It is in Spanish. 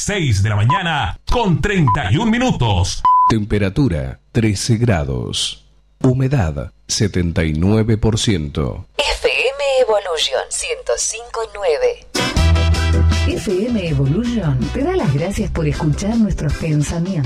6 de la mañana con 31 minutos. Temperatura 13 grados. Humedad 79%. FM Evolution 105.9. FM Evolution te da las gracias por escuchar nuestros pensamientos.